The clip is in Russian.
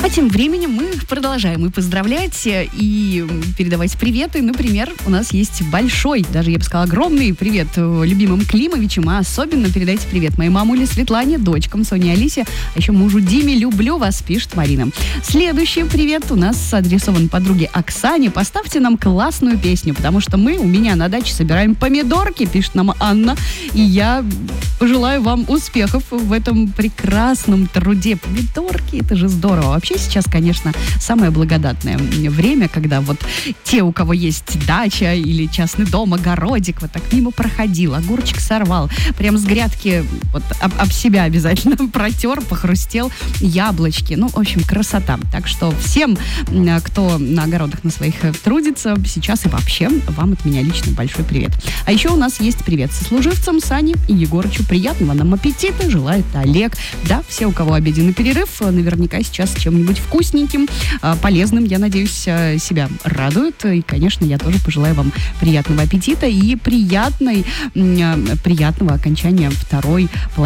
А тем временем мы продолжаем и поздравлять, и передавать приветы. Например, у нас есть большой, даже я бы сказала, огромный привет любимым Климовичам, а особенно передайте привет моей мамуле Светлане, дочкам Соне и Алисе, а еще мужу Диме. Люблю вас, пишет Марина. Следующий привет у нас адресован подруге Оксане. Поставьте нам классную песню, потому что мы у меня на даче собираем помидорки, пишет нам Анна. И я пожелаю вам успехов в этом прекрасном труде. Помидорки, это же здорово. Вообще сейчас, конечно, самое благодатное время, когда вот те, у кого есть дача или частный дом, огородик, вот так мимо проходил, огурчик сорвал, прям с грядки вот об себя обязательно протер, похрустел, яблочки. Ну, в общем, красота. Так что всем, кто на огородах на своих трудится, сейчас и вообще вам от меня лично большой привет. А еще у нас есть привет сослуживцам Сане и Егорычу. Приятного нам аппетита желает Олег. Да, все, у кого обеденный перерыв, наверняка сейчас чем-нибудь вкусненьким, полезным, я надеюсь, себя радуют. И, конечно, я тоже пожелаю вам приятного аппетита и приятного окончания второй половины